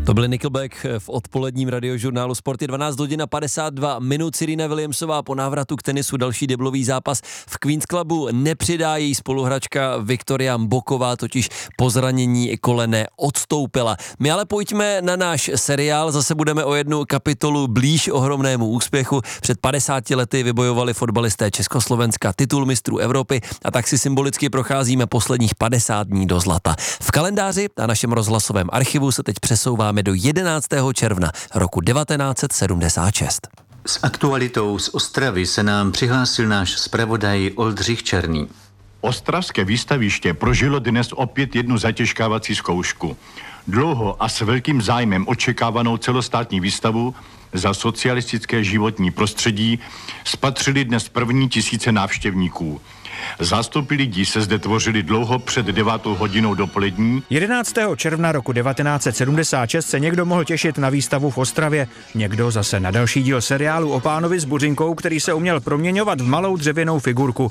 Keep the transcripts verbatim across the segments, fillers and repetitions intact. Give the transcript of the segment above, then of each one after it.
To byl Nickelback v odpoledním radiožurnálu Sport. Je dvanáct hodin a padesát dva minut. Serena Williamsová po návratu k tenisu další deblový zápas v Queen's Clubu nepřidá. Její spoluhračka Viktoria Mboková totiž po zranění kolene odstoupila. My ale pojďme na náš seriál. Zase budeme o jednu kapitolu blíž ohromnému úspěchu. Před padesáti lety vybojovali fotbalisté Československa titul mistrů Evropy a tak si symbolicky procházíme posledních padesát dní do zlata. V kalendáři a našem rozhlasovém archivu se teď přesouváme do jedenáctého června roku devatenáct set sedmdesát šest. S aktualitou z Ostravy se nám přihlásil náš zpravodaj Oldřich Černý. Ostravské výstaviště prožilo dnes opět jednu zatěžkávací zkoušku. Dlouho a s velkým zájmem očekávanou celostátní výstavu za socialistické životní prostředí spatřili dnes první tisíce návštěvníků. Zástupy lidí se zde tvořili dlouho před devátou hodinou dopolední. jedenáctého června roku devatenáct set sedmdesát šest se někdo mohl těšit na výstavu v Ostravě, někdo zase na další díl seriálu o pánovi s buřinkou, který se uměl proměňovat v malou dřevěnou figurku.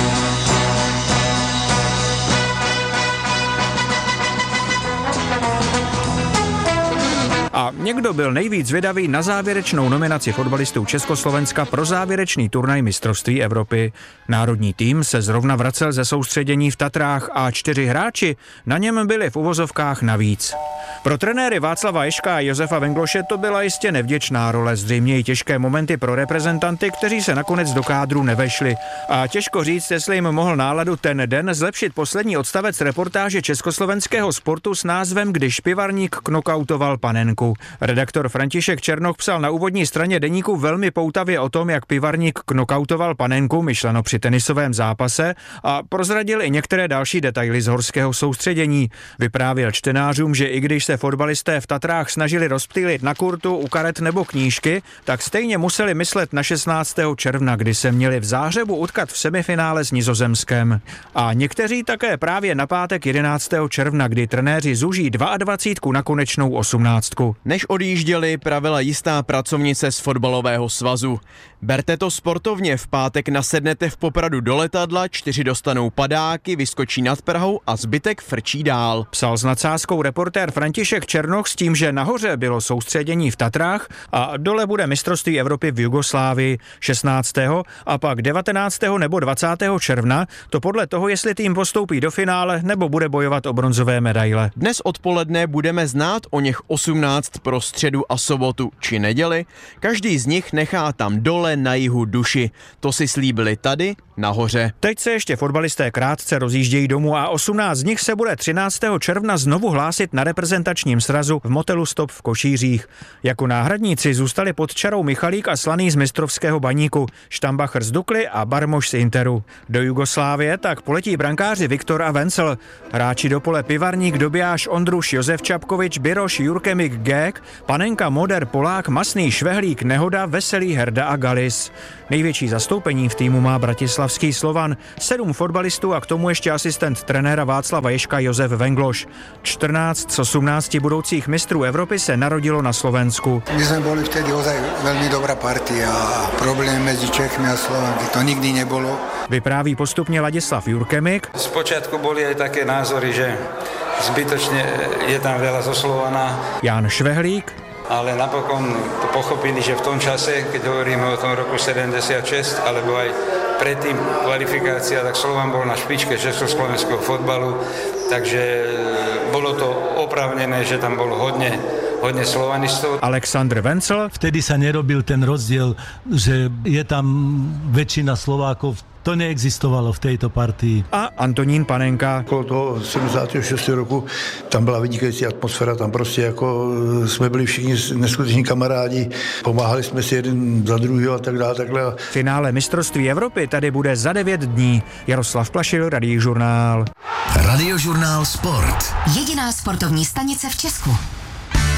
A někdo byl nejvíc zvědavý na závěrečnou nominaci fotbalistů Československa pro závěrečný turnaj mistrovství Evropy. Národní tým se zrovna vracel ze soustředění v Tatrách a čtyři hráči na něm byli v uvozovkách navíc. Pro trenéry Václava Ježka a Josefa Vengloše to byla jistě nevděčná role, zřejmě i těžké momenty pro reprezentanty, kteří se nakonec do kádru nevešli. A těžko říct, jestli jim mohl náladu ten den zlepšit poslední odstavec reportáže československého sportu s názvem Když pivarník knockoutoval panenku. Redaktor František Černoch psal na úvodní straně deníku velmi poutavě o tom, jak pivarník knockoutoval panenku, myšleno při tenisovém zápase, a prozradil i některé další detaily z horského soustředění. Vyprávěl čtenářům, že i když se fotbalisté v Tatrách snažili rozptýlit na kurtu, u karet nebo knížky, tak stejně museli myslet na šestnáctého června, kdy se měli v Záhřebu utkat v semifinále s Nizozemskem. A někteří také právě na pátek jedenáctého června, kdy trenéři zúží dvacítku na konečnou osmnáctku. Než odjížděli, pravila jistá pracovnice z fotbalového svazu. Berte to sportovně, v pátek nasednete v Popradu do letadla, čtyři dostanou padáky, vyskočí nad Prahou a zbytek frčí dál. Psal s nadsázkou reportér František Černoch s tím, že nahoře bylo soustředění v Tatrách a dole bude mistrovství Evropy v Jugoslávii šestnáctého a pak devatenáctého nebo dvacátého června, to podle toho, jestli tým postoupí do finále nebo bude bojovat o bronzové medaile. Dnes odpoledne budeme znát o něch osmnáct pro středu a sobotu či neděli. Každý z nich nechá tam dole na jihu duši. To si slíbili tady, nahoře. Teď se ještě fotbalisté krátce rozjíždějí domů a osmnáct z nich se bude třináctého června znovu hlásit na reprezentačním srazu v motelu Stop v Košířích. Jako náhradníci zůstali pod čarou Michalík a Slaný z mistrovského Baníku, Štambacher z Dukly a Barmoš z Interu. Do Jugoslávie tak poletí brankáři Viktor a Vencel. Hráči do pole Pivarník, Dobijáš, Ondruš, Josef Čapkovič, Biroš, Jurkemik, Gék, Panenka, Moder, Polák, Masný, Švehlík, Nehoda, Veselý, Herda a Galis. Největší zastoupení v týmu má bratislavský Slovan, sedm fotbalistů a k tomu ještě asistent trenéra Václava Ježka Josef Vengloš. čtrnáct z osmnácti budoucích mistrů Evropy se narodilo na Slovensku. My jsme byli vtedy ozaj velmi dobrá partia a problém mezi Čechmi a Slovanky to nikdy nebylo. Vypráví postupně Ladislav Jurkemik. Zpočátku boli aj také názory, že zbytočne je tam veľa zo Slovana. Jan Švehlík. Ale napokon pochopili, že v tom čase, keď hovoríme o tom roku sedemdesiatšesť, alebo aj predtým kvalifikácia, tak Slovan bol na špičke československého fotbalu, takže bolo to oprávnené, že tam bolo hodne hodne slovanistov. Aleksandr Vencel. Vtedy sa nerobil ten rozdiel, že je tam väčšina Slovákov. To neexistovalo v této partii. A Antonín Panenka. Okolo toho sedmdesátého šestého roku tam byla vynikající atmosféra, tam prostě jako jsme byli všichni neskuteční kamarádi, pomáhali jsme si jeden za druhého a tak dále. Takhle. Finále mistrovství Evropy tady bude za devět dní. Jaroslav Plašil, Radiožurnál. Radiožurnál Sport. Jediná sportovní stanice v Česku.